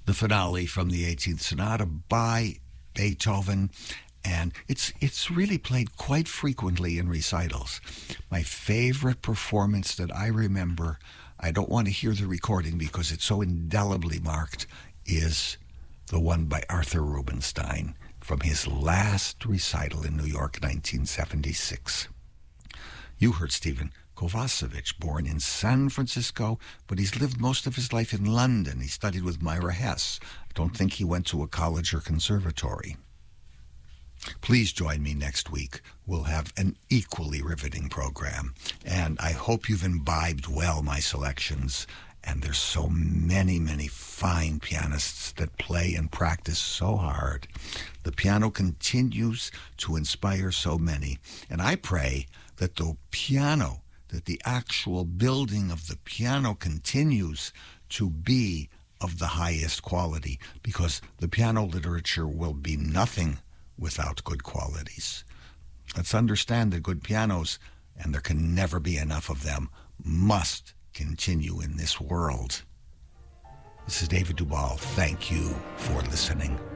the finale from the 18th Sonata by Beethoven, and it's really played quite frequently in recitals. My favorite performance that I remember, I don't want to hear the recording because it's so indelibly marked, is the one by Arthur Rubinstein from his last recital in New York, 1976. You heard Stephen Kovacevic, born in San Francisco, but he's lived most of his life in London. He studied with Myra Hess. I don't think he went to a college or conservatory. Please join me next week. We'll have an equally riveting program, and I hope you've imbibed well my selections. And there's so many, many fine pianists that play and practice so hard. The piano continues to inspire so many. And I pray that the piano, that the actual building of the piano continues to be of the highest quality, because the piano literature will be nothing without good qualities. Let's understand that good pianos, and there can never be enough of them, must continue in this world. This is David Duvall. Thank you for listening.